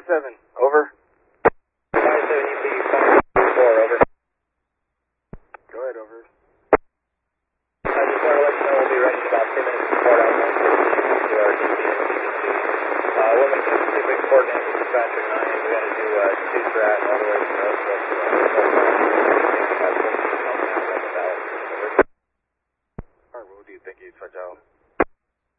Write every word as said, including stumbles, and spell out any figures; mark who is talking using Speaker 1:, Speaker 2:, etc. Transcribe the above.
Speaker 1: seven, over.
Speaker 2: five seven E P, five four, over.
Speaker 1: Go ahead, over.
Speaker 2: I just want to let you know we'll be ready in about ten minutes to report out one fifteen to our T V and C D C. Uh, we'll make some specific coordinates with dispatcher nine. We got to do uh, two strat all the way from Roseville to uh,